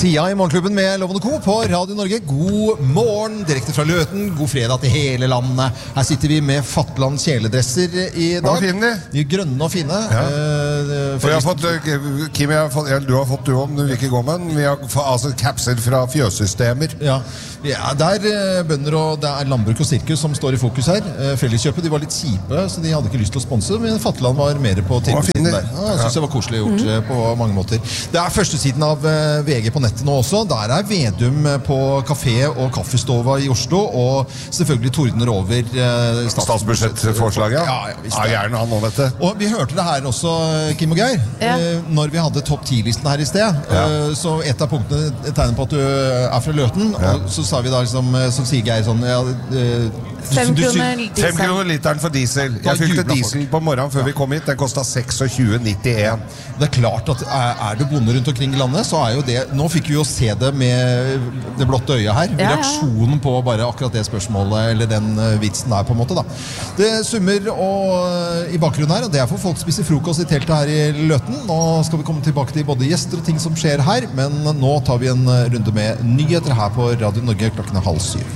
Sia I Morgenklubben med Lovende Co. på Radio Norge. God morgen, direkte fra Løten. God fredag til hele landet. Her sitter vi med Fatland kjeledresser I dag. Hva finner de er grønne og fine. Ja. Jeg har fått, Kim, du har fått du om du vil ikke gå med den. Vi har altså capser fra fjøssystemer. Ja, det bønder og det landbruk og sirkus som står I fokus her. Felleskjøpet, de var litt kjipe, så de hadde ikke lyst til å sponse, men Fatland var mer på tilbudssiden der. Ja, jeg synes det var koselig gjort på mange måter. Det første siden av VG på nettet nå også. Der Vedum på kafé og kaffestova I Oslo, og selvfølgelig tordner over statsbudsjettforslaget. Ja, gjerne han nå, vet du. Og vi hørte det her også, Kim og Geir, når vi hadde topp 10-listen her I sted. Så et av punktene tegner på at du fra Løten, og så sa vi da liksom, så sier Geir sånn 5 kroner literen for diesel. Jeg fylte diesel på morgenen før vi kom hit. Den kostet 26,91. Det klart at du bonde rundt omkring I landet, så jo det, nå fikk vi jo se det med det blotte øyet her, reaksjonen på bare akkurat det spørsmålet, eller den vitsen der på en måte da. Det summer I bakgrunnen her, og det for folk som spiser frokost I teltet her I Løten. Nå skal vi komme tilbake til både gjester og ting som skjer her, men nå tar vi en runde med nyheter her på Radio Norge klokken 6:30.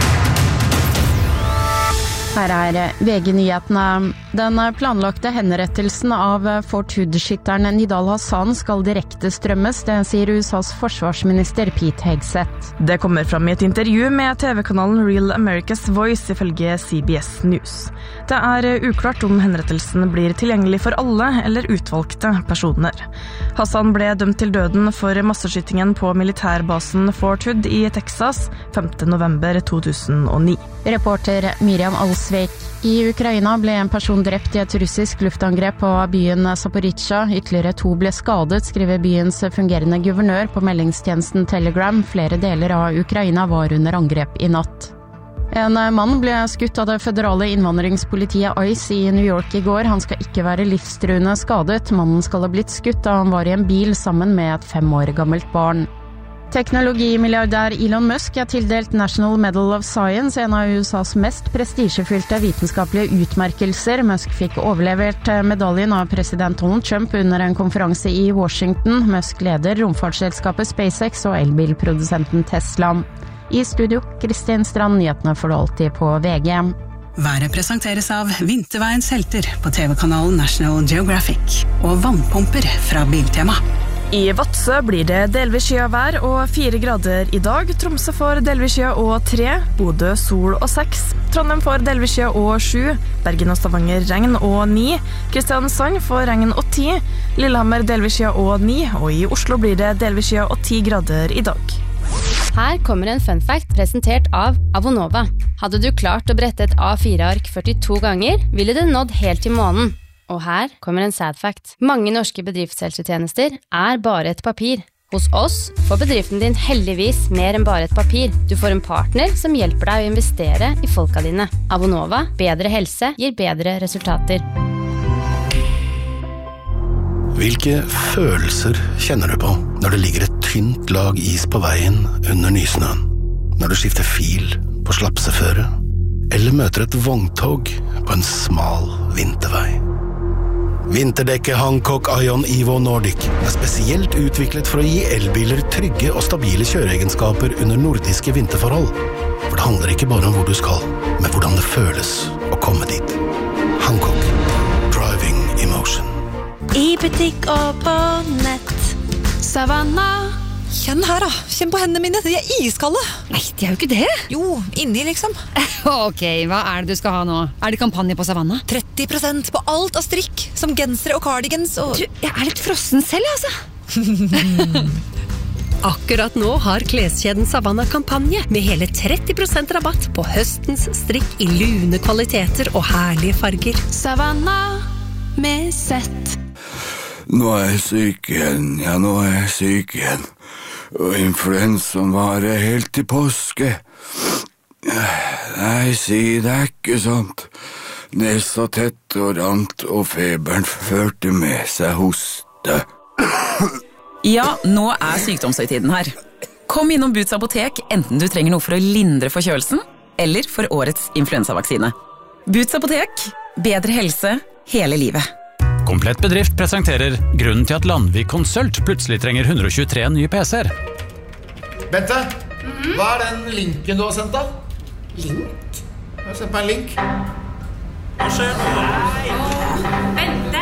Her VG-nyhetene. Den planlagte henrettelsen av Fort Hood-skytteren Nidal Hassan skal direkte strømmes, det sier USAs forsvarsminister Pete Hegseth. Det kommer fram I et intervju med TV-kanalen Real America's Voice ifølge CBS News. Det uklart om henrettelsen blir tilgjengelig for alle eller utvalgte personer. Hassan ble dømt til døden for masseskytingen på militærbasen Fort Hood I Texas 5. november 2009. Reporter Miriam Alsvik. I Ukraina ble en person drept I et russisk luftangrep på byen Zaporizjzja. Ytterligere 2 ble skadet, skriver byens fungerende guvernør på meldingstjenesten Telegram. Flere deler av Ukraina var under angrep I natt. En mann ble skutt av det føderale innvandringspolitiet ICE I New York I går. Han skal ikke være livstruende skadet. Mannen skal ha blitt skutt da han var I en bil sammen med et 5 år gammelt barn. Teknologimilliardær Elon Musk tildelt National Medal of Science, en av USAs mest prestisjefylte vitenskapelige utmerkelser. Musk fikk overlevert medaljen av president Donald Trump under en konferanse I Washington. Musk leder romfartsselskapet SpaceX og elbilprodusenten Tesla. I studio, Kristin Strand, nyhetene får du alltid på VG. Været presenteres av Vinterveiens helter på TV-kanalen National Geographic og vannpumper fra Biltema. I Vadsø blir det delvis skyet vær og 4 grader I dag. Tromsø får delvis skyet og 3, Bodø sol og 6, Trondheim får delvis skyet og 7, Bergen og Stavanger regn og 9, Kristiansand får regn og 10, Lillehammer delvis skyet og 9, og I Oslo blir det delvis skyet og 10 grader I dag. Her kommer en fun fact presentert av Avonova. Hadde du klart å brette et A4-ark 42 ganger, ville du nådd helt til månen. Og her kommer en sad fact. Mange norske bedriftshelsetjenester bare et papir. Hos oss får bedriften din heldigvis mer enn bare et papir. Du får en partner som hjelper deg å investere I folka dine. Avonova, bedre helse gir bedre resultater. Hvilke følelser kjenner du på når det ligger et tynt lag is på veien under nysnøen? Når du skifter fil på slapseføre? Eller møter et vogntog på en smal vintervei? Vinterdekket Hancock Ion Evo Nordic spesielt utviklet for å gi elbiler trygge og stabile kjøreegenskaper under nordiske vinterforhold. For det handler ikke bare om hvor du skal, men hvordan det føles å komme dit. Hancock. Driving emotion. I butikk og på nett. Savannah. Kjenn her da, kjenn på hendene mine, de iskalde. Nei, de jo ikke det. Jo, inni liksom. Ok, hva det du skal ha nå? Det kampanje på Savannah? 30% på alt av strikk, som gensere og cardigans og... Du, jeg litt frossen selv, altså. Akkurat nå har kleskjeden Savannah kampanje med hele 30% rabatt på høstens strikk I lune kvaliteter og herlige farger. Savannah med sett. Nå jeg syk igjen, nå jeg syk igjen. Og influensaen varer helt til påske. Nei, si det ikke sant. Nesa tett og rant, og feberen førte med seg hoste. Ja, nå sykdomshøytiden her. Kom innom Boots apotek, enten du trenger noe for å lindre forkjølelsen, eller for årets influensavaksine. Boots apotek, bedre helse hele livet. Komplett bedrift presenterer grunnen til at Landvik Consult plutselig trenger 123 nye PC-er. Bente, hva den linken du har sendt da? Link? Jeg har sendt meg en link. Hva skjer? Bente!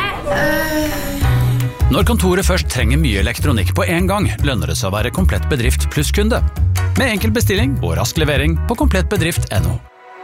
Når kontoret først trenger mye elektronikk på en gang, lønner det seg å være Komplett Bedrift pluss-kunde. Med enkel bestilling og rask levering på komplettbedrift.no.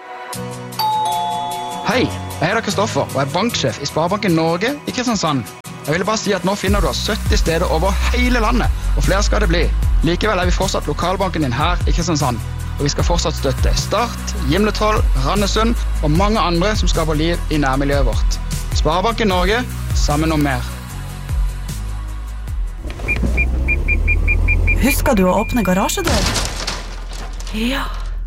Hei, jeg heter Kristoffer og banksjef I Sparebanken Norge I Kristiansand. Jeg ville bare si at nå finner du 70 steder over hele landet, og flere skal det bli. Likevel vi fortsatt lokalbanken din her I Kristiansand, og vi skal fortsatt støtte Start, Gimletroll, Randesund og mange andre som skaper liv I nærmiljøet vårt. Sparebanken Norge, sammen om mer. Husker du å åpne garasjedør? Ja.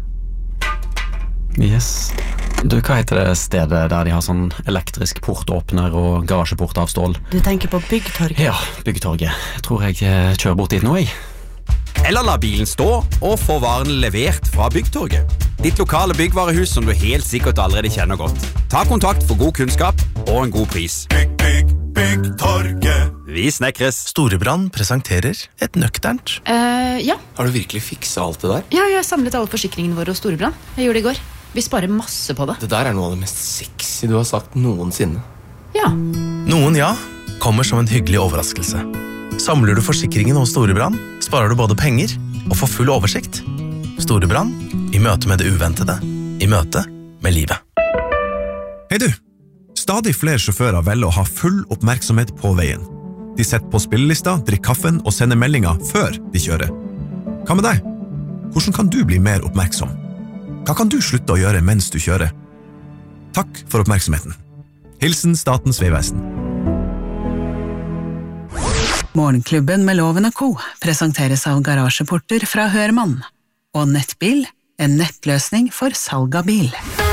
Yes. Du, hva heter det stedet der de har sånn elektrisk portåpner og garasjeport av stål? Du tenker på Byggtorget? Ja, Byggtorget. Jeg tror jeg kjører bort dit nå, jeg. Eller la bilen stå og få varen levert fra Byggtorget. Ditt lokale byggvarehus som du helt sikkert allerede kjenner godt. Ta kontakt for god kunnskap og en god pris. Byggtorget. Vi snekres. Storebrand presenterer et nøkternt. Ja. Har du virkelig fikset alt det der? Ja, jeg samlet alle forsikringene våre hos Storebrand. Jeg gjorde det I går. Vi sparer masse på det. Det der noe av det mest sexy du har sagt noensinne. Ja. Noen ja, kommer som en hyggelig overraskelse. Samler du forsikringen hos Storebrand, sparer du både penger og får full oversikt. Storebrand, I møte med det uventede, I møte med livet. Hei du! Stadig flere sjåfører velger å ha full oppmerksomhet på veien. De setter på spillelista, drikker kaffen og sender meldinger før de kjører. Hva med deg? Hvordan kan du bli mer oppmerksom? Hva kan du slutte å gjøre mens du kjører? Takk for oppmerksomheten. Hilsen Statens Vegvesen. Morgenklubben med Loven & Co. presenteres av garasjeporter fra Hørmann. Og Nettbil, en nettløsning for salg av bil.